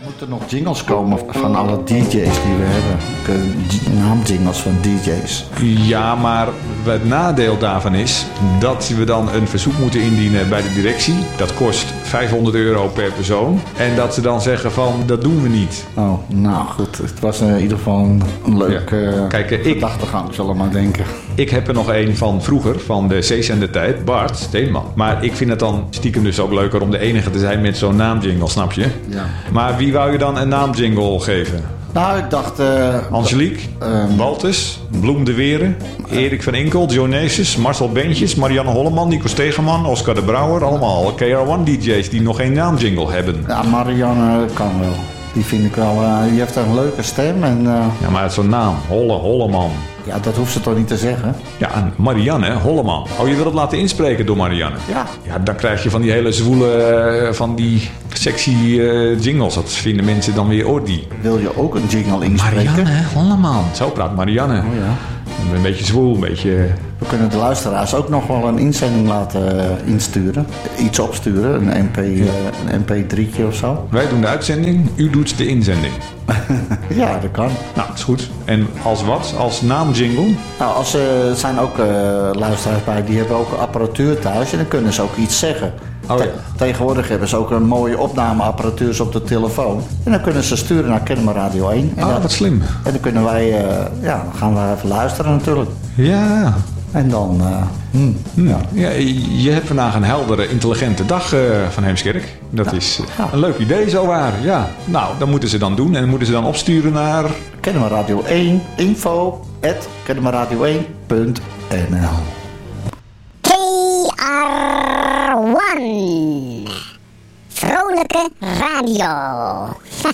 Moeten er nog jingles komen van alle DJ's die we hebben? Naamjingles van DJ's. Ja, maar het nadeel daarvan is dat we dan een verzoek moeten indienen bij de directie. Dat kost €500 per persoon. En dat ze dan zeggen van, dat doen we niet. Oh, nou goed. Het was in ieder geval een leuke gedachtegang, zullen we maar denken. Ik heb er nog een van vroeger, van de C-zender-tijd, Bart Steenman. Maar ik vind het dan stiekem dus ook leuker om de enige te zijn met zo'n naamjingle, snap je? Ja. Maar wie wou je dan een naamjingle geven? Nou, ik dacht... Angelique, Walters, Bloem de Weren, Erik van Inkel, Joe Neeses, Marcel Bentjes, Marianne Holleman, Nico Stegeman, Oscar de Brouwer. Allemaal KR1-DJ's die nog geen naamjingle hebben. Ja, Marianne kan wel. Die vind ik wel... die heeft een leuke stem en... Ja, maar het is zo'n naam. Holleman. Ja, dat hoeft ze toch niet te zeggen? Ja, Marianne Holleman. Oh, je wil het laten inspreken door Marianne? Ja. Ja, dan krijg je van die hele zwoele, van die sexy jingles. Dat vinden mensen dan weer oordie. Wil je ook een jingle inspreken? Marianne Holleman. Zo praat Marianne. Oh ja. Een beetje zwoel, een beetje... We kunnen de luisteraars ook nog wel een inzending laten insturen. Iets opsturen, een mp3'tje of zo. Wij doen de uitzending, u doet de inzending. Ja, dat kan. Nou, dat is goed. En als wat? Als naamjingle? Nou, er zijn ook luisteraars bij, die hebben ook apparatuur thuis en dan kunnen ze ook iets zeggen. Oh, ja. Tegenwoordig hebben ze ook een mooie opnameapparatuur op de telefoon. En dan kunnen ze sturen naar Kennemer Radio 1. En wat slim. En dan kunnen wij, dan gaan we even luisteren natuurlijk. Ja. En dan... Ja, je hebt vandaag een heldere, intelligente dag van Heemskerk. Dat is een leuk idee, zowaar. Ja. Nou, dat moeten ze dan doen. En moeten ze dan opsturen naar... Kennemer Radio 1, info@kennemerradio1.nl KR1 Vrolijke Radio.